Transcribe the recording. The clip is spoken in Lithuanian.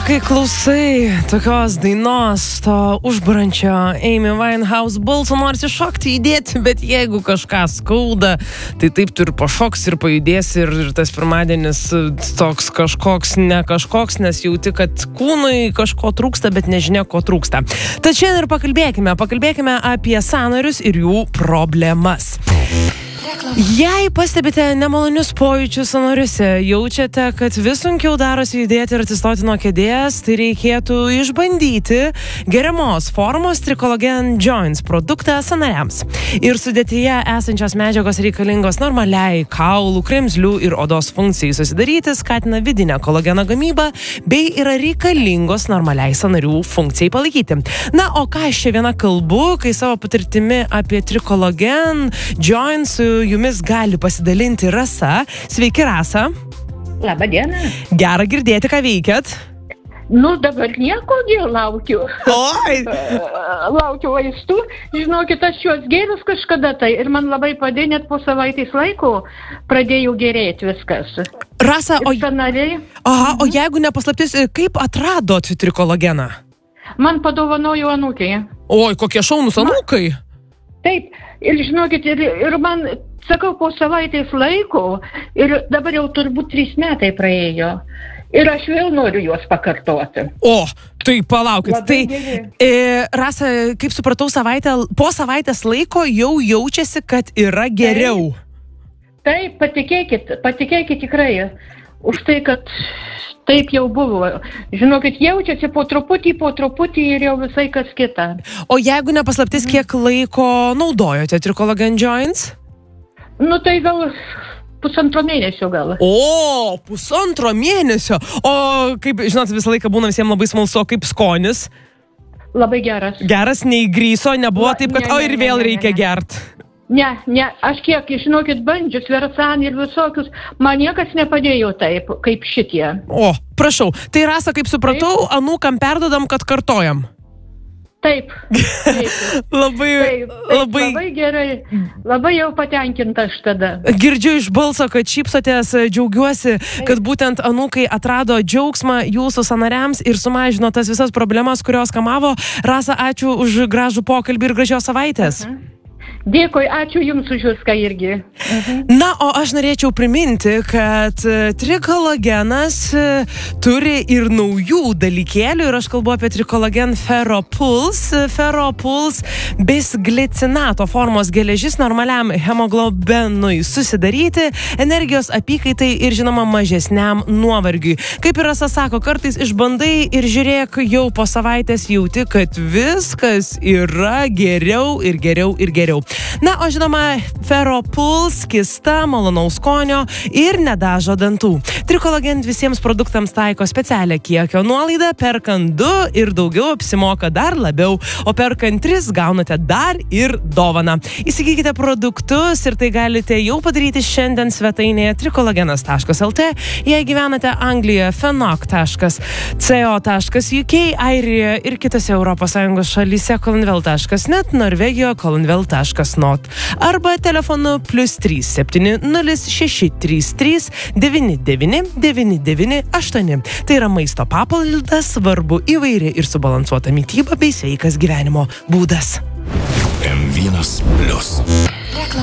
Kai klausai tokios dainos, to užburančio Amy Winehouse balso, norisi šokti, judėti, bet jeigu kažką skauda, tai taip tu ir pašoks ir pajudėsi ir tas pirmadienis toks kažkoks, ne kažkoks, nes jauti, kad kūnui kažko trūksta, bet nežinia, ko trūksta. Tad šiandien ir pakalbėkime apie sąnarius ir jų problemas. Jei pastebite nemalonius pojūčius sąnariuose, jaučiate, kad vis sunkiau darosi judėti ir atsistoti nuo kėdės, tai reikėtų išbandyti geriamos formos Tricologen Joints produktą sąnariams. Ir sudėtyje esančios medžiagos reikalingos normaliai kaulų, kremzlių ir odos funkcijai susidaryti, skatina vidinę kolageno gamybą, bei yra reikalingos normaliai sąnarių funkcijai palaikyti. Na, o ką aš čia viena kalbu, kai savo patirtimi apie Tricologen Joints jumis gali pasidalinti Rasa. Sveiki, Rasa. Labą dieną. Gera girdėti, ką veikiat. Nu, dabar nieko, laukiu. Oi! Laukiu vaistų. Žinokit, aš juos gėrius kažkada tai ir man labai padėjo, net po savaitės laiko pradėjau gerėti viskas. Rasa, o jeigu nepaslaptis, kaip atradot Tricologeną? Man padovanojo anūkė. Oi, kokie šaunūs anūkai. Taip, ir žinokit, ir man, sakau, po savaitės laiko, ir dabar jau turbūt 3 metai praėjo. Ir aš vėl noriu juos pakartoti. O, tai palaukit. Rasa, kaip supratau, po savaitės laiko jau jaučiasi, kad yra geriau. Taip, patikėkit tikrai. Už tai, kad taip jau buvo. Žinokit, jaučiasi po truputį ir jau visai kas kita. O jeigu nepaslaptis, kiek laiko naudojote Tricologen Joints? Nu, tai gal 1,5 mėnesio gal. O, 1,5 mėnesio. O, kaip, žinot, visą laiką būna visiems labai smalsu, kaip skonis? Labai geras. Geras, nei gryso, nebuvo taip, kad ir vėl reikia gert. Ne, aš kiek, žinokit, bandžius, versan ir visokius, man niekas nepadėjo taip, kaip šitie. O, prašau, tai Rasa, kaip supratau, anūkam perdodam, kad kartojam. Taip. Labai gerai, labai jau patenkinta aš tada. Girdžiu iš balso, kad šypsotės, džiaugiuosi, kad būtent anūkai atrado džiaugsmą jūsų sąnariams ir sumažino tas visas problemas, kurios kamavo. Rasa, ačiū už gražų pokalbį ir gražios savaitės. Dėkui, ačiū Jums už viską irgi. Na, o aš norėčiau priminti, kad Tricologenas turi ir naujų dalykėlių ir aš kalbu apie Tricologen Ferropuls. Ferropuls bisglicinato formos geležis normaliam hemoglobenui susidaryti, energijos apykaitai ir žinoma mažesniam nuovargiui. Kaip ir Rasa sako, kartais išbandai ir žiūrėk, jau po savaitės jauti, kad viskas yra geriau ir geriau ir geriau. Na, o žinoma, Ferropuls skista, malonaus skonio ir nedažo dantų. Tricologen visiems produktams taiko specialią kiekio nuolaidą, perkant 2 ir daugiau apsimoka dar labiau, o perkant 3 gaunate dar ir dovaną. Įsigykite produktus ir tai galite jau padaryti šiandien svetainėje tricologenas.lt, jei gyvenate Anglijoje fenok.co.uk, Airijoje ir kitose ES šalyse colonvel.net, Norvegijoje colonvel.not arba telefonu +3 70 633 99 998. Tai yra maisto papildas, svarbu įvairi ir subalansuota mityba bei sveikas gyvenimo būdas. M1+.